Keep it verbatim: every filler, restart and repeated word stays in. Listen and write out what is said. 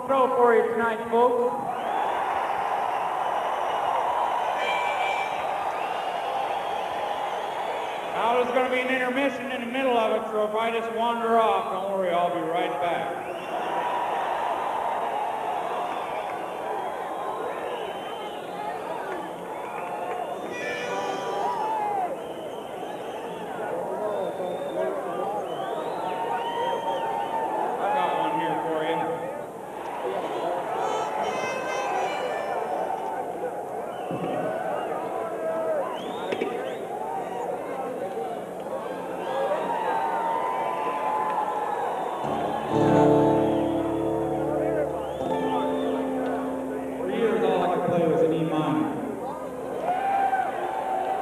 throw for you tonight, folks. Now there's going to be an intermission in the middle of it, so if I just wander off, don't worry, I'll be right back.